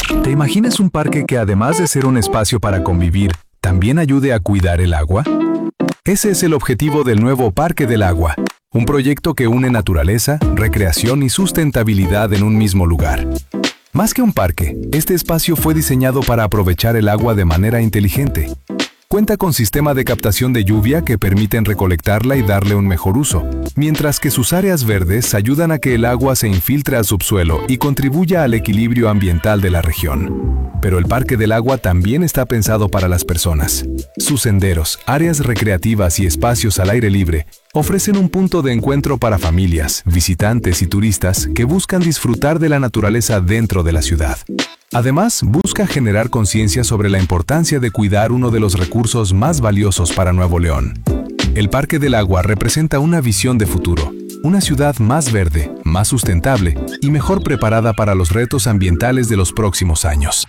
¿Te imaginas un parque que además de ser un espacio para convivir, también ayude a cuidar el agua? Ese es el objetivo del nuevo Parque del Agua, un proyecto que une naturaleza, recreación y sustentabilidad en un mismo lugar. Más que un parque, este espacio fue diseñado para aprovechar el agua de manera inteligente. Cuenta con sistema de captación de lluvia que permiten recolectarla y darle un mejor uso, mientras que sus áreas verdes ayudan a que el agua se infiltre al subsuelo y contribuya al equilibrio ambiental de la región. Pero el Parque del Agua también está pensado para las personas. Sus senderos, áreas recreativas y espacios al aire libre ofrecen un punto de encuentro para familias, visitantes y turistas que buscan disfrutar de la naturaleza dentro de la ciudad. Además, busca generar conciencia sobre la importancia de cuidar uno de los recursos más valiosos para Nuevo León. El Parque del Agua representa una visión de futuro, una ciudad más verde, más sustentable y mejor preparada para los retos ambientales de los próximos años.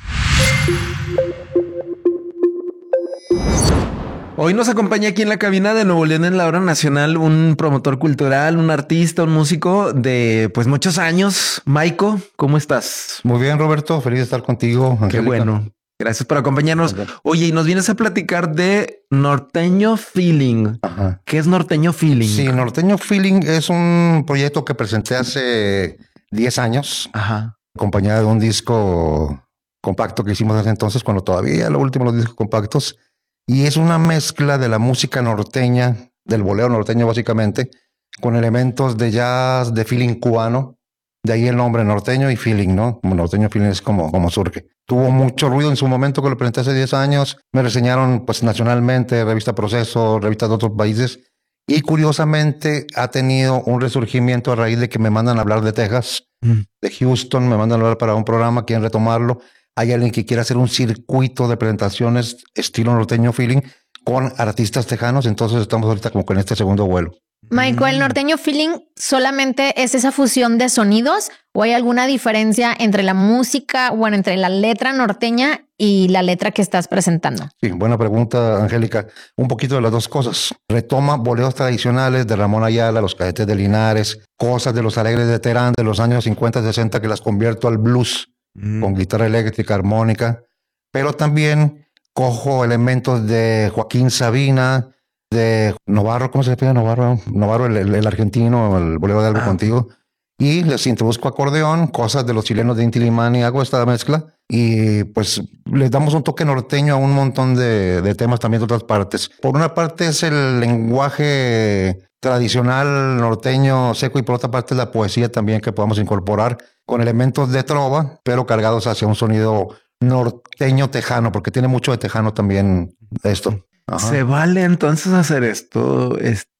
Hoy nos acompaña aquí en la cabina de Nuevo León en la Hora Nacional un promotor cultural, un artista, un músico de pues muchos años. Maiko, ¿cómo estás? Muy bien, Roberto. Feliz de estar contigo, Angélica. Qué bueno. Gracias por acompañarnos. Oye, y nos vienes a platicar de Norteño Feeling. Ajá. ¿Qué es Norteño Feeling? Sí, Norteño Feeling es un proyecto que presenté hace 10 años. Ajá. Acompañado de un disco compacto que hicimos hace entonces, cuando todavía lo último los discos compactos. Y es una mezcla de la música norteña, del bolero norteño básicamente, con elementos de jazz, de feeling cubano. De ahí el nombre norteño y feeling, ¿no? Como norteño feeling es como surge. Tuvo mucho ruido en su momento que lo presenté hace 10 años. Me reseñaron pues nacionalmente, revista Proceso, revistas de otros países. Y curiosamente ha tenido un resurgimiento a raíz de que me mandan a hablar de Texas, de Houston, me mandan a hablar para un programa, quieren retomarlo. Hay alguien que quiere hacer un circuito de presentaciones estilo norteño feeling con artistas tejanos. Entonces estamos ahorita como con este segundo vuelo. Maiko, ¿el norteño feeling solamente es esa fusión de sonidos o hay alguna diferencia entre la música, bueno, entre la letra norteña y la letra que estás presentando? Sí, buena pregunta, Angélica. Un poquito de las dos cosas. Retoma boleros tradicionales de Ramón Ayala, Los Cadetes de Linares, cosas de Los Alegres de Terán de los años 50, 60 que las convierto al blues con guitarra eléctrica, armónica, pero también cojo elementos de Joaquín Sabina, de Novarro, ¿cómo se llama Novarro? Novarro, el argentino, el bolero de Algo Contigo. Y les introduzco acordeón, cosas de los chilenos de Inti Illimani, hago esta mezcla y pues les damos un toque norteño a un montón de temas también de otras partes. Por una parte es el lenguaje tradicional norteño seco y por otra parte la poesía también que podamos incorporar con elementos de trova, pero cargados hacia un sonido norteño tejano, porque tiene mucho de tejano también esto. Ajá. ¿Se vale entonces hacer esto?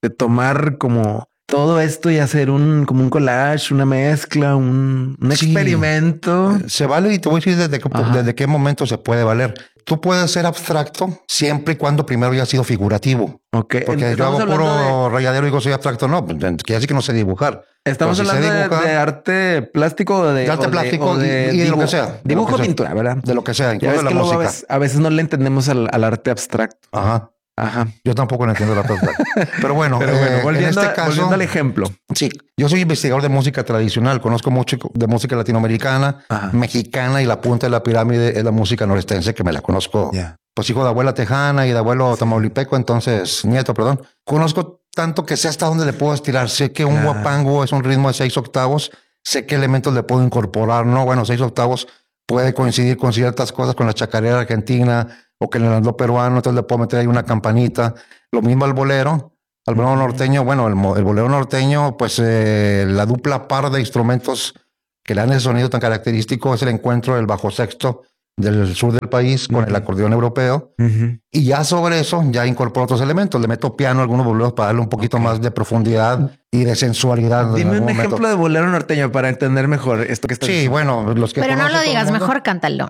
Tomar como todo esto y hacer como un collage, una mezcla, un experimento. Se vale y te voy a decir desde qué momento se puede valer. Tú puedes ser abstracto siempre y cuando primero haya sido figurativo. Ok. Porque yo hago puro rayadero y digo soy abstracto. No, que así que no sé dibujar. Estamos hablando de arte plástico de arte plástico y de lo que sea. Dibujo, pintura, ¿verdad? De lo que sea, incluso de la música. A veces no le entendemos al arte abstracto. Ajá. Yo tampoco lo entiendo la verdad. Pero bueno, en este caso, volviendo al ejemplo. Sí, yo soy investigador de música tradicional. Conozco mucho de música latinoamericana, mexicana y la punta de la pirámide es la música norestense que me la conozco. Pues hijo de abuela tejana y de abuelo tamaulipeco, entonces nieto, perdón. Conozco tanto que sé hasta dónde le puedo estirar. Sé que un guapango es un ritmo de 6 octavos. Sé qué elementos le puedo incorporar, ¿no? Bueno, 6 octavos puede coincidir con ciertas cosas, con la chacarera argentina o que en el andó peruano, entonces le puedo meter ahí una campanita. Lo mismo al bolero norteño. Bueno, el bolero norteño, pues la dupla par de instrumentos que le dan ese sonido tan característico es el encuentro del bajo sexto del sur del país con el acordeón europeo. Y ya sobre eso, ya incorporo otros elementos. Le meto piano a algunos boleros para darle un poquito más de profundidad y de sensualidad. Dime un ejemplo de bolero norteño para entender mejor esto que estás diciendo. Bueno, los que pero no lo digas, mejor cántalo.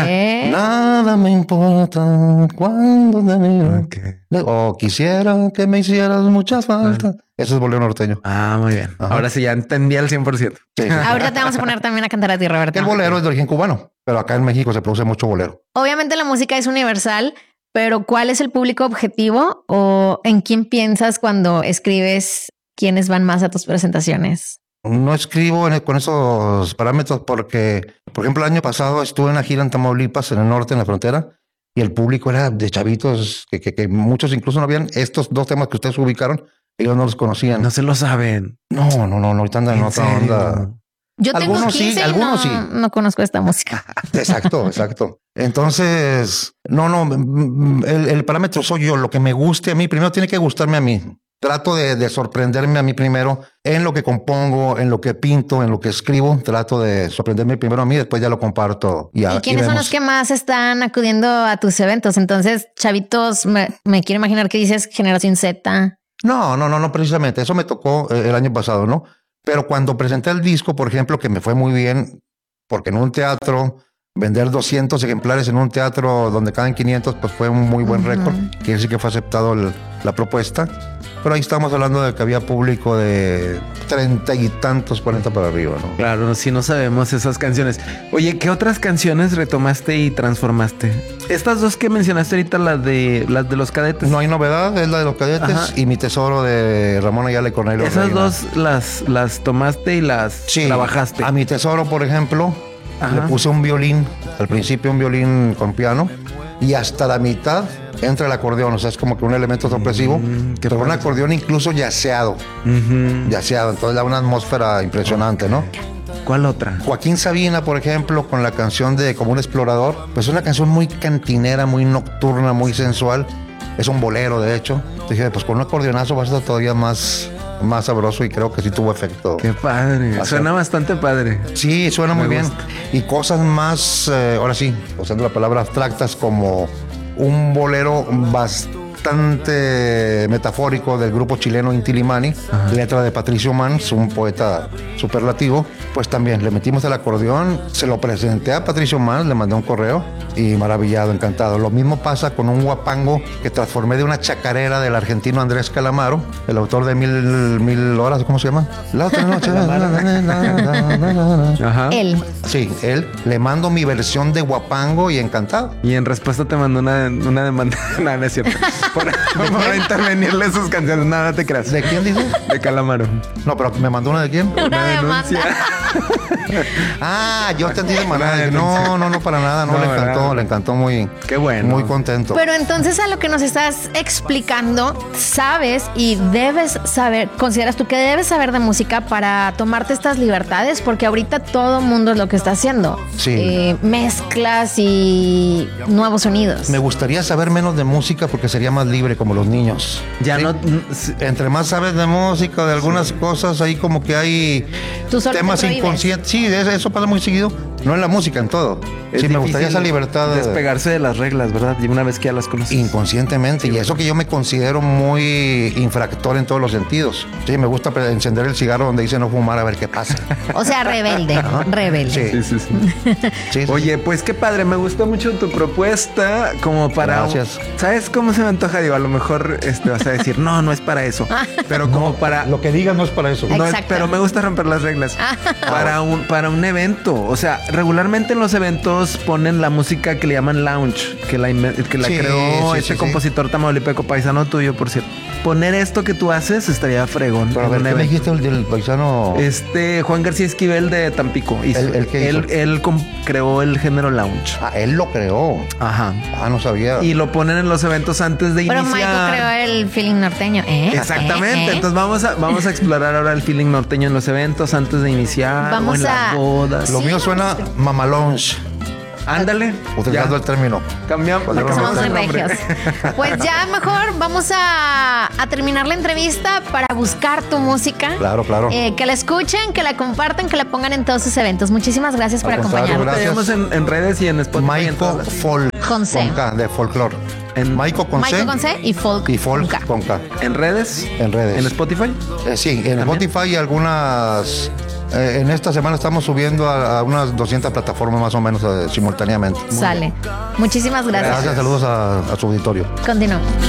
Nada me importa cuando te miro. O quisiera que me hicieras mucha falta. Eso es bolero norteño. Muy bien. Ahora sí, ya entendí al 100%. Sí. Ahorita te vamos a poner también a cantar a ti, Roberto. El bolero es de origen cubano, pero acá en México se produce mucho bolero. Obviamente la música es universal, pero ¿cuál es el público objetivo o en quién piensas cuando escribes quiénes van más a tus presentaciones? No escribo con esos parámetros porque, por ejemplo, el año pasado estuve en una gira en Tamaulipas, en el norte, en la frontera, y el público era de chavitos que muchos incluso no habían estos dos temas que ustedes ubicaron, ellos no los conocían. No se lo saben. No, ahorita andan en otra onda. Yo tengo Algunos 15 sí, y algunos sí. no conozco esta música. Exacto. Entonces, el parámetro soy yo, lo que me guste a mí, primero tiene que gustarme a mí. Trato de sorprenderme a mí primero en lo que compongo, en lo que pinto, en lo que escribo. Trato de sorprenderme primero a mí, después ya lo comparto. ¿Y quiénes son los que más están acudiendo a tus eventos? Entonces, chavitos, me quiero imaginar que dices Generación Z. No, precisamente. Eso me tocó el año pasado, ¿no? Pero cuando presenté el disco, por ejemplo, que me fue muy bien, porque en un teatro, vender 200 ejemplares en un teatro donde caben 500, pues fue un muy buen récord. Quiere decir que fue aceptado la propuesta. Pero ahí estamos hablando de que había público de 30 y tantos, 40 para arriba, ¿no? Claro, si no sabemos esas canciones. Oye, ¿qué otras canciones retomaste y transformaste? Estas dos que mencionaste ahorita, las de los Cadetes. No hay novedad, es la de los Cadetes. Ajá. Y Mi Tesoro de Ramón Ayala y Cornelio Esas Reina. dos las tomaste y las trabajaste. A Mi Tesoro, por ejemplo, le puse un violín, al principio un violín con piano, y hasta la mitad entra el acordeón, o sea, es como que un elemento sorpresivo, pero un acordeón incluso yaceado, entonces da una atmósfera impresionante, ¿no? ¿Cuál otra? Joaquín Sabina, por ejemplo, con la canción de Como un explorador, pues es una canción muy cantinera, muy nocturna, muy sensual, es un bolero, de hecho. Dije, pues con un acordeonazo va a estar todavía más sabroso, y creo que sí tuvo efecto. Qué padre, suena bastante padre. Sí, suena muy bien. Y cosas más, ahora sí, usando la palabra abstractas, como un bolero bastante metafórico del grupo chileno Inti Illimani, letra de Patricio Mans, un poeta superlativo. Pues también le metimos el acordeón, se lo presenté a Patricio Mans, le mandé un correo y maravillado, encantado. Lo mismo pasa con un guapango que transformé de una chacarera del argentino Andrés Calamaro, el autor de Mil Horas, ¿cómo se llama? La otra noche. Él. Sí, él. Le mando mi versión de guapango y encantado. Y en respuesta te mandó una demanda. No, no es cierto. Por intervenirle sus canciones. Nada, no te creas. ¿De quién dices? De Calamaro. No, pero ¿me mandó una de quién? Una demanda. Yo entendí de manera. No, para nada. No, le encantó muy. Qué bueno. Muy contento. Pero entonces, a lo que nos estás explicando, sabes y debes saber, consideras tú que debes saber de música para tomarte estas libertades, porque ahorita todo mundo es lo que está haciendo. Sí. Mezclas y nuevos sonidos. Me gustaría saber menos de música porque sería más libre, como los niños. Ya ¿sí? no. Entre más sabes de música, de algunas cosas, ahí como que hay temas inconscientes. Sí, eso pasa muy seguido. No en la música, en todo. Sí, me gustaría esa libertad de despegarse de las reglas, ¿verdad? Y una vez que ya las conoces. Inconscientemente. Sí, y eso que yo me considero muy infractor en todos los sentidos. Sí, me gusta encender el cigarro donde dice no fumar a ver qué pasa. O sea, rebelde, rebelde. Sí. Oye, pues qué padre, me gustó mucho tu propuesta como para... Gracias. ¿Sabes cómo se me antoja? Digo, a lo mejor vas a decir, no es para eso. Pero como para... Lo que digas no es para eso. No, pero me gusta romper las reglas. Para un evento. O sea, regularmente en los eventos ponen la música que le llaman lounge, que la creó compositor tamaulipeco, paisano tuyo, por cierto. Poner esto que tú haces estaría fregón. Pero a ver, ¿qué me dijiste el del paisano? Juan García Esquivel de Tampico. Él creó el género lounge. Él lo creó. Ajá. No sabía. Y lo ponen en los eventos antes de iniciar. Pero Michael creó el feeling norteño. Exactamente. Entonces vamos a explorar ahora el feeling norteño en los eventos antes de iniciar. Vamos en las bodas. Lo mío suena mamalounge. Ándale. Utilizando el término. Cambiamos. Somos muy regios. Pues ya mejor vamos a terminar la entrevista para buscar tu música. Claro. Que la escuchen, que la compartan, que la pongan en todos sus eventos. Muchísimas gracias por acompañarnos. Tenemos en redes y en Spotify. Maiko Folk. Con C. Con K, de folklore. Maiko con C. Maiko con C y Folk. Y Folk con K. ¿En redes? En redes. ¿En Spotify? Sí, en Spotify y algunas... en esta semana estamos subiendo a unas 200 plataformas más o menos simultáneamente. Sale. Muchísimas gracias. Gracias, saludos a su auditorio. Continuamos.